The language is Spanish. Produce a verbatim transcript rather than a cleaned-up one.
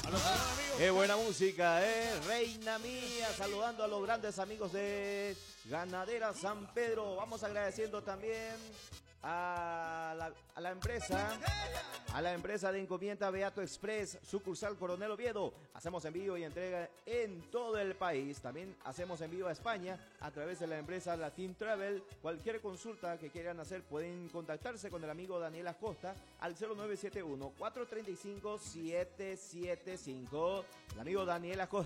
Qué buena música, eh. Reina mía, saludando a los grandes amigos de Ganadera San Pedro. Vamos agradeciendo también a la, a la empresa, a la empresa de encomienda Beato Express, sucursal Coronel Oviedo. Hacemos envío y entrega en todo el país. También hacemos envío a España a través de la empresa Latin Travel. Cualquier consulta que quieran hacer pueden contactarse con el amigo Daniel Acosta al cero nueve siete uno, cuatro tres cinco, siete siete cinco. El amigo Daniel Acosta.